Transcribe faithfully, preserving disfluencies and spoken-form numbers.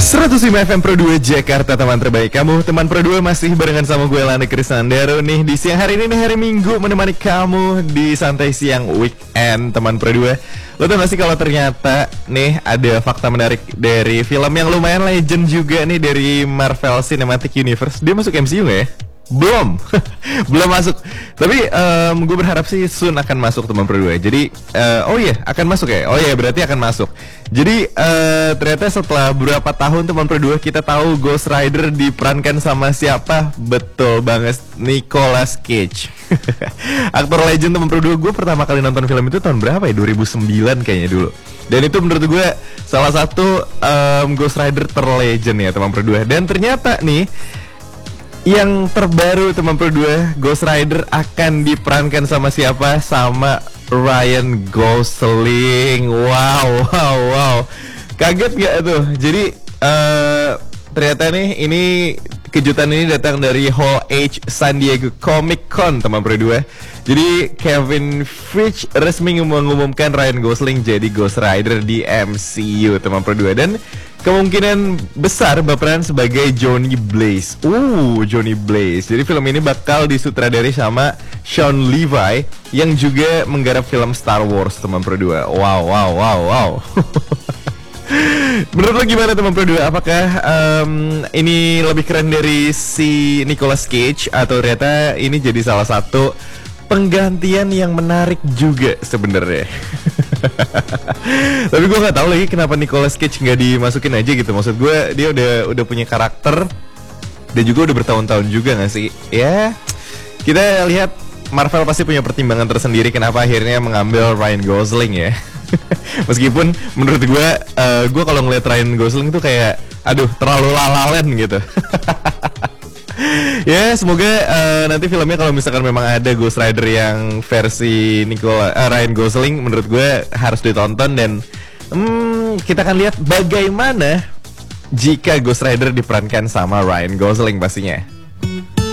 seratus lima F M Pro dua Jakarta, teman terbaik kamu. Teman Pro dua masih barengan sama gue Lani Krisnandaro nih di siang hari ini nih, hari Minggu, menemani kamu di santai siang weekend teman Pro dua. Lo tau gak sih kalau ternyata nih ada fakta menarik dari film yang lumayan legend juga nih, dari Marvel Cinematic Universe. Dia masuk M C U gak ya? Belum, belum masuk. Tapi um, gue berharap sih soon akan masuk teman Pro dua. Jadi, uh, oh iya, akan masuk ya? Oh iya, berarti akan masuk. Jadi, uh, ternyata setelah beberapa tahun teman Pro dua, kita tahu Ghost Rider diperankan sama siapa? Betul banget, Nicolas Cage. Aktor legend teman Pro dua. Gue pertama kali nonton film itu tahun berapa ya? dua ribu sembilan kayaknya dulu. Dan itu menurut gue salah satu um, Ghost Rider terlegend ya teman Pro dua. Dan ternyata nih, yang terbaru teman Pro dua, Ghost Rider akan diperankan sama siapa? Sama Ryan Gosling. Wow, wow, wow. Kaget gak tuh? Jadi uh, ternyata nih, ini kejutan ini datang dari Hall H San Diego Comic Con teman Pro dua. Jadi Kevin Feige resmi mengumumkan Ryan Gosling jadi Ghost Rider di M C U teman Pro dua. Dan kemungkinan besar berperan sebagai Johnny Blaze. Uh, Johnny Blaze. Jadi film ini bakal disutradari sama Sean Levi yang juga menggarap film Star Wars teman Pro dua. Wow, wow, wow, wow. Menurut lo gimana teman Pro dua? Apakah um, ini lebih keren dari si Nicolas Cage, atau ternyata ini jadi salah satu penggantian yang menarik juga sebenarnya? Tapi gue nggak tahu lagi kenapa Nicolas Cage nggak dimasukin aja gitu. Maksud gue dia udah udah punya karakter dan juga udah bertahun-tahun juga nggak sih? Ya kita lihat, Marvel pasti punya pertimbangan tersendiri kenapa akhirnya mengambil Ryan Gosling ya. Meskipun menurut gue, uh, gue kalau ngeliat Ryan Gosling tuh kayak, aduh terlalu lalalen gitu. Ya semoga uh, nanti filmnya kalau misalkan memang ada Ghost Rider yang versi Nicola, uh, Ryan Gosling, menurut gue harus ditonton. Dan hmm, kita akan lihat bagaimana jika Ghost Rider diperankan sama Ryan Gosling pastinya.